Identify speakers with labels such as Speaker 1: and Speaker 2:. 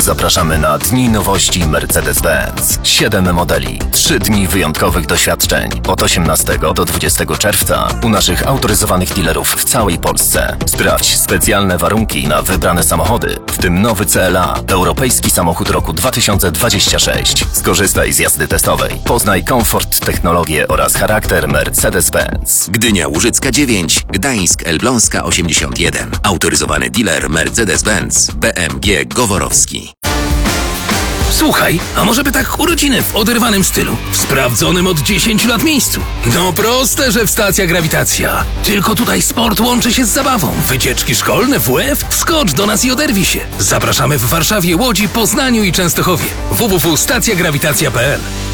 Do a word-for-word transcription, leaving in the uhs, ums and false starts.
Speaker 1: Zapraszamy na Dni Nowości Mercedes-Benz. Siedem modeli, trzy dni wyjątkowych doświadczeń. Od osiemnastego do dwudziestego czerwca u naszych autoryzowanych dealerów w całej Polsce. Sprawdź specjalne warunki na wybrane samochody, w tym nowy C L A, europejski samochód roku dwa tysiące dwudziesty trzeci. Skorzystaj z jazdy testowej. Poznaj komfort, technologię oraz charakter Mercedes-Benz.
Speaker 2: Gdynia Łużycka dziewięć, Gdańsk Elbląska osiemdziesiąt jeden. Autoryzowany dealer Mercedes-Benz B M G Goworowski.
Speaker 3: Słuchaj, a może by tak urodziny w oderwanym stylu, w sprawdzonym od dziesięciu lat miejscu? No proste, że w Stacja Grawitacja. Tylko tutaj sport łączy się z zabawą. Wycieczki szkolne, W F? Wskocz do nas i oderwij się. Zapraszamy w Warszawie, Łodzi, Poznaniu i Częstochowie. w w w kropka stacja grawitacja kropka p l.